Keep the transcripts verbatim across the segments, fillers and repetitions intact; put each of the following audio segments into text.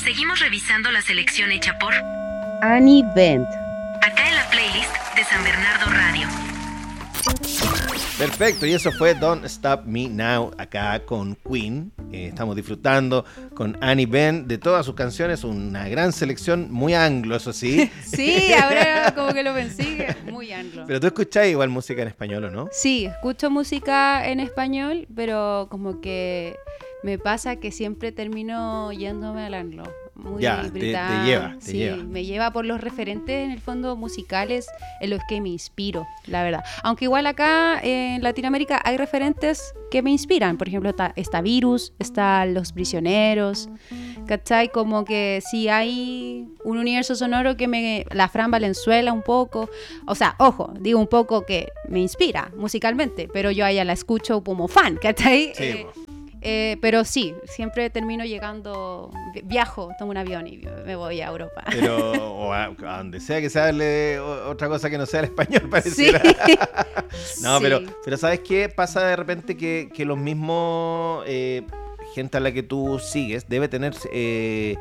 Seguimos revisando la selección hecha por Annie Bent. acá en la playlist de San Bernardo Radio. Perfecto, y eso fue Don't Stop Me Now, acá con Queen. Eh, estamos disfrutando con Annie Bent de todas sus canciones, una gran selección, muy anglo, eso sí. Sí, ahora como que lo pensé, muy anglo. Pero tú escuchás igual música en español, ¿o no? Sí, escucho música en español, pero como que me pasa que siempre termino yéndome al anglo. Muy Ya, te- te británico. lleva, te sí, lleva. me lleva por los referentes en el fondo musicales en los que me inspiro, la verdad. Aunque igual acá en Latinoamérica hay referentes que me inspiran. Por ejemplo, está, está Virus, está Los Prisioneros, ¿cachai? Como que sí hay un universo sonoro que me... La Fran Valenzuela un poco. O sea, ojo, digo un poco que me inspira musicalmente, pero yo a ella la escucho como fan, ¿cachai? Sí, Eh, po. Eh, pero sí, siempre termino llegando, vi- viajo, tomo un avión y me voy a Europa. Pero o a, a donde sea que se hable o- otra cosa que no sea el español, Sí. pareciera. No, Sí. pero, pero ¿sabes qué? Pasa de repente que, que los mismos eh, gente a la que tú sigues debe tener eh,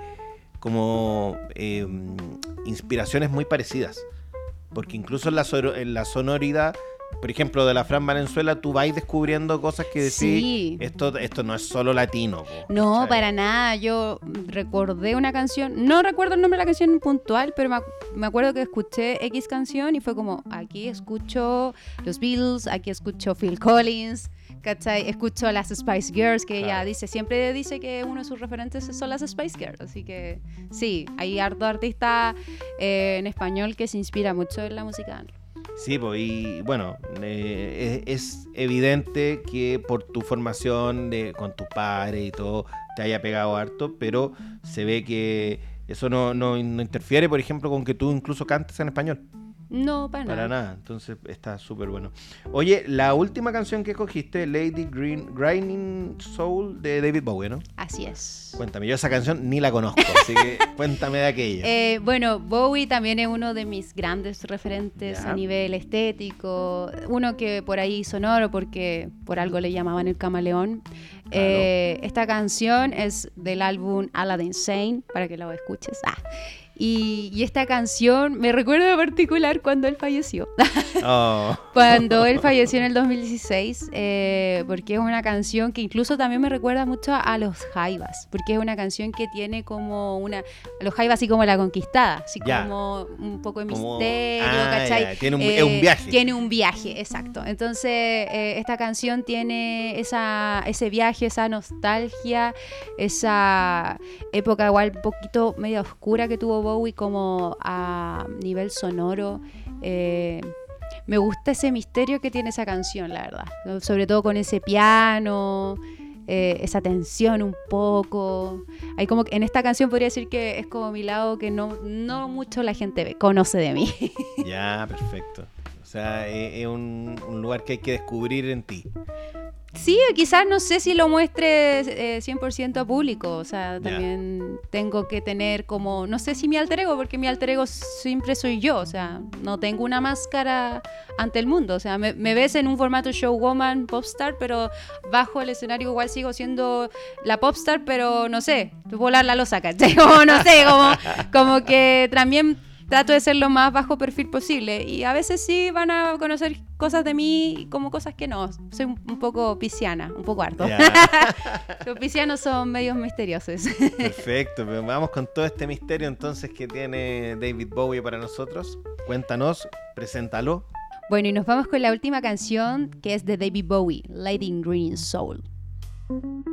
como eh, inspiraciones muy parecidas. Porque incluso en la, soro- en la sonoridad, por ejemplo, de la Fran Valenzuela, tú vas descubriendo cosas que decís, Sí. esto, esto no es solo latino. Po, No, ¿cachai? para nada. Yo recordé una canción, no recuerdo el nombre de la canción puntual, pero me, ac- me acuerdo que escuché X canción y fue como, aquí escucho los Beatles, aquí escucho Phil Collins, ¿cachai? Escucho a las Spice Girls, que ella Claro. dice, siempre dice que uno de sus referentes son las Spice Girls. Así que sí, hay harto artista eh, en español que se inspira mucho en la música anglo. Sí, pues, y bueno, eh, es, es evidente que por tu formación de, con tus padres y todo, te haya pegado harto, pero se ve que eso no, no, no interfiere, por ejemplo, con que tú incluso cantes en español. No, para, Para nada. nada, entonces está súper bueno. Oye, la última canción que escogiste, Lady Green, Grinding Soul de David Bowie, ¿no? Así es. Cuéntame, yo esa canción ni la conozco, así que cuéntame de aquella. Eh, bueno, Bowie también es uno de mis grandes referentes Ya. a nivel estético. Uno que por ahí sonoro, porque por algo le llamaban el camaleón. Eh, esta canción es del álbum Aladdin Sane, para que la escuches. Ah. Y, y esta canción me recuerda en particular cuando él falleció. Oh. Cuando él falleció en el dos mil dieciséis, eh, porque es una canción que incluso también me recuerda mucho a Los Jaivas, porque es una canción que tiene como una... Los Jaivas así como La Conquistada, así Ya. como un poco de Como- misterio, ah, ¿cachai? ya, tiene un- Eh, es un viaje. Tiene un viaje, exacto. Entonces, eh, esta canción tiene esa, ese viaje, esa nostalgia, esa época igual un poquito media oscura que tuvo Bowie como a nivel sonoro. eh, Me gusta ese misterio que tiene esa canción, la verdad. ¿No? Sobre todo con ese piano, eh, esa tensión un poco. Hay como que en esta canción podría decir que es como mi lado que no, no mucho la gente ve, conoce de mí. Ya, perfecto. O sea, es, es un, un lugar que hay que descubrir en ti. Sí, quizás no sé si lo muestre eh, cien por ciento a público, o sea, Ya. también tengo que tener como, no sé si mi alter ego, porque mi alter ego siempre soy yo, o sea, no tengo una máscara ante el mundo, o sea, me, me ves en un formato showwoman, popstar, pero bajo el escenario igual sigo siendo la popstar, pero no sé, volar la losa, ¿cachai? Como, no sé, como, como que también trato de ser lo más bajo perfil posible y a veces sí van a conocer cosas de mí como cosas que no. Soy un, un poco pisciana, un poco harto. Ya. Los piscianos son medios misteriosos. Perfecto, pues vamos con todo este misterio entonces que tiene David Bowie para nosotros. Cuéntanos, preséntalo. Bueno, y nos vamos con la última canción que es de David Bowie, Lady in Green Soul.